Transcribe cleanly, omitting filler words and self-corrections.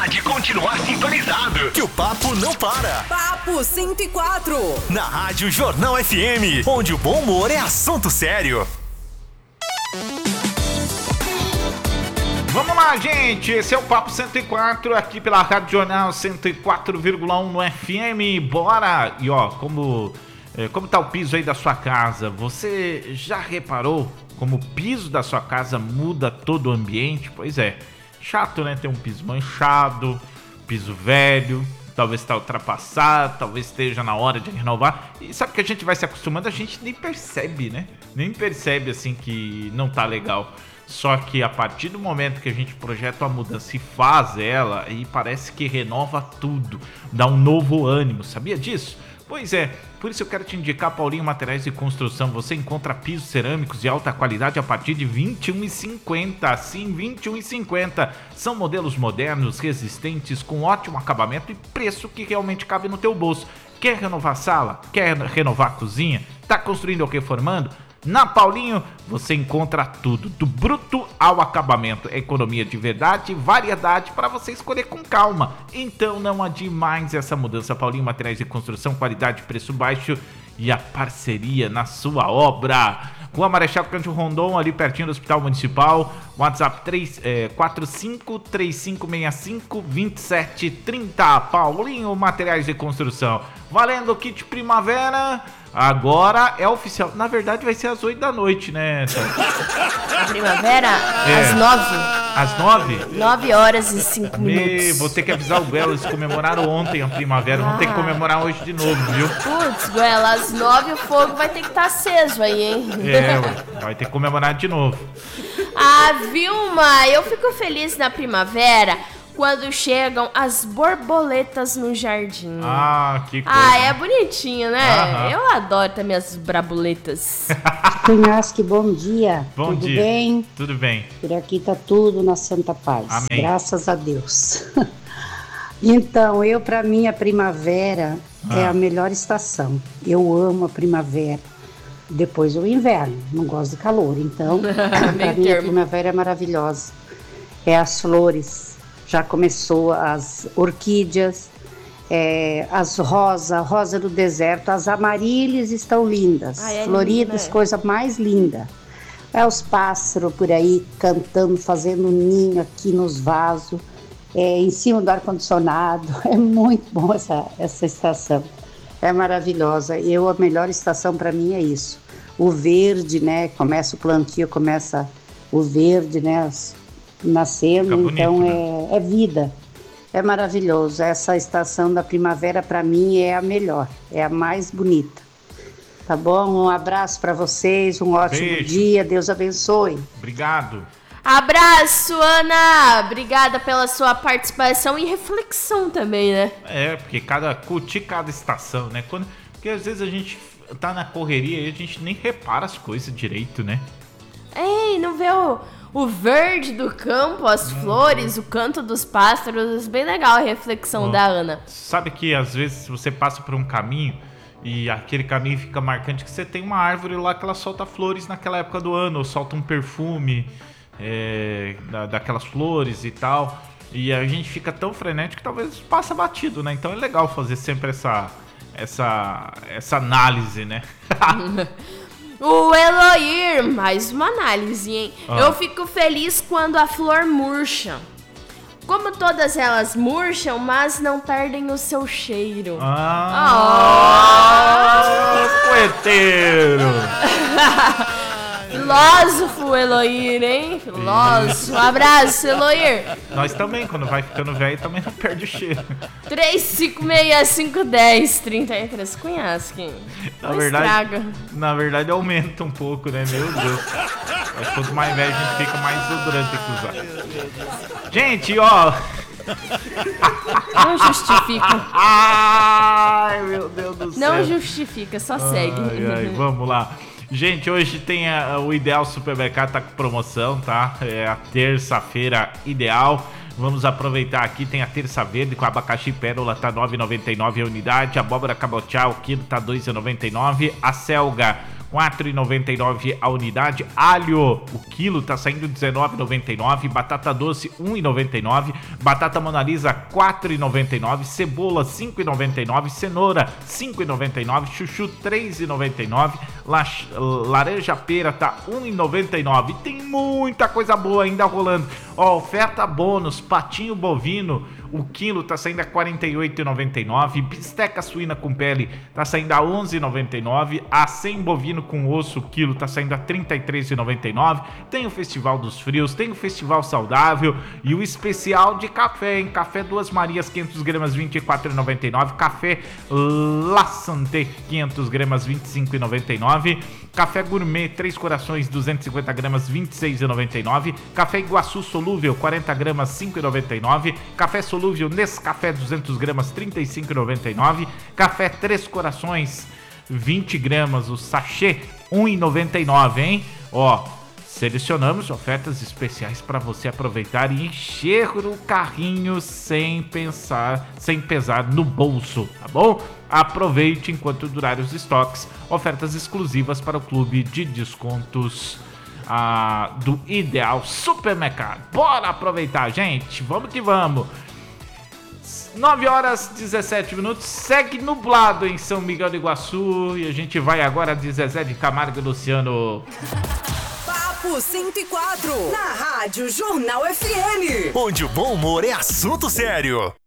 prioridade continuar sintonizado, que o papo não para. Papo 104. Na Rádio Jornal FM, onde o bom humor é assunto sério. Vamos lá, gente, esse é o Papo 104, aqui pela Rádio Jornal 104,1 no FM, bora! E ó, como tá o piso aí da sua casa? Você já reparou como o piso da sua casa muda todo o ambiente? Pois é, chato, né? Ter um piso manchado, piso velho, talvez está ultrapassado, talvez esteja na hora de renovar. E sabe que a gente vai se acostumando, a gente nem percebe, né? Nem percebe, assim, que não tá legal. Só que a partir do momento que a gente projeta uma mudança e faz ela, aí parece que renova tudo, dá um novo ânimo, sabia disso? Pois é, por isso eu quero te indicar Paulinho Materiais de Construção. Você encontra pisos cerâmicos de alta qualidade a partir de R$ 21,50. Sim, R$ 21,50. São modelos modernos, resistentes, com ótimo acabamento e preço que realmente cabe no teu bolso. Quer renovar a sala? Quer renovar a cozinha? Tá construindo ou reformando? Na Paulinho você encontra tudo, do bruto ao acabamento, economia de verdade, variedade para você escolher com calma. Então não adie mais essa mudança. Paulinho Materiais de Construção, qualidade, preço baixo e a parceria na sua obra. Rua Marechal Cândido Rondon, ali pertinho do Hospital Municipal. WhatsApp 4535652730. Paulinho Materiais de Construção. Valendo o kit primavera. Agora é oficial. Na verdade vai ser às 8 da noite, né? A primavera? Às 9. Às 9? 9 horas e 5 minutos. Vou ter que avisar o Guelo, eles comemoraram ontem a primavera. Vão ter que comemorar hoje de novo, viu? Putz, Guelo, às 9 o fogo vai ter que estar aceso aí, hein? Vai ter que comemorar de novo. Ah, Vilma, eu fico feliz na primavera quando chegam as borboletas no jardim. Ah, que coisa. Ah, é bonitinho, né? Aham. Eu adoro também as brabuletas. Cunhasque, bom dia. Bom tudo dia. bem? Tudo bem. Por aqui tá tudo na santa paz. Amém. Graças a Deus. Então, para mim, a primavera é a melhor estação. Eu amo a primavera. Depois o inverno. Não gosto de calor. Então, para mim, a primavera é maravilhosa. É as flores. Já começou as orquídeas, as rosa do deserto, as amarílias estão lindas, floridas, lindo, né? Coisa mais linda. Os pássaros por aí cantando, fazendo um ninho aqui nos vasos, em cima do ar-condicionado. É muito bom essa estação, é maravilhosa. A melhor estação para mim é isso. O verde, né? Começa o plantio, começa o verde, né? Nascendo, bonito, então né? É vida, é maravilhoso. Essa estação da primavera para mim é a melhor, é a mais bonita. Tá bom? Um abraço para vocês, um ótimo dia, Deus abençoe. Obrigado. Abraço, Ana! Obrigada pela sua participação e reflexão também, né? Porque curtir cada estação, né? Porque às vezes a gente tá na correria e a gente nem repara as coisas direito, né? Não vê o verde do campo, as flores, o canto dos pássaros. Bem legal a reflexão da Ana. Sabe que às vezes você passa por um caminho e aquele caminho fica marcante que você tem uma árvore lá que ela solta flores naquela época do ano, ou solta um perfume daquelas flores e tal. E a gente fica tão frenético que talvez passa batido, né? Então é legal fazer sempre essa análise, né? O Eloir, mais uma análise, hein? Eu fico feliz quando a flor murcha. Como todas elas murcham, mas não perdem o seu cheiro. Poeteiro! Filósofo, Eloir, hein? Filósofo. Um abraço, Eloir. Nós também, quando vai ficando velho, também não perde o cheiro. 35651033. Cunhasque. Na verdade, aumenta um pouco, né? Meu Deus. Mas quanto mais velho a gente fica, mais desodorante tem que usar. Gente, ó... Não justifica. Ai, meu Deus do céu. Não justifica, só segue. Vamos lá. Gente, hoje tem o Ideal Supermercado, tá com promoção, tá? É a terça-feira ideal. Vamos aproveitar aqui, tem a terça verde com abacaxi pérola, tá R$ 9,99 a unidade. Abóbora cabotiá, o quilo tá R$ 2,99. A selga 4,99 a unidade. Alho, o quilo tá saindo 19,99. Batata doce 1,99. Batata Monalisa 4,99. Cebola 5,99. Cenoura 5,99. Chuchu 3,99. Laranja pera tá 1,99. Tem muita coisa boa ainda rolando. Ó, oferta bônus, patinho bovino, o quilo tá saindo a R$ 48,99. Bisteca suína com pele tá saindo a R$ 11,99. Acém bovino com osso, o quilo tá saindo a R$ 33,99. Tem o Festival dos Frios, tem o Festival Saudável e o especial de café, hein? Café Duas Marias, 500 gramas, R$ 24,99. Café La Santé, 500 gramas, R$ 25,99. Café Gourmet, 3 corações, 250 gramas, R$ 26,99. Café Iguaçu Solúvel, 40 gramas, R$ 5,99. Café Solúvel Nescafé, 200 gramas, R$ 35,99. Café 3 corações, 20 gramas, o sachê, R$ 1,99, hein? Ó, selecionamos ofertas especiais para você aproveitar e encher o carrinho sem pesar no bolso, tá bom? Aproveite enquanto durar os estoques. Ofertas exclusivas para o Clube de Descontos do Ideal Supermercado. Bora aproveitar, gente. Vamos que vamos. 9h17. Segue nublado em São Miguel do Iguaçu. E a gente vai agora de Zezé de Camargo e Luciano. Papo 104. Na Rádio Jornal FM. Onde o bom humor é assunto sério.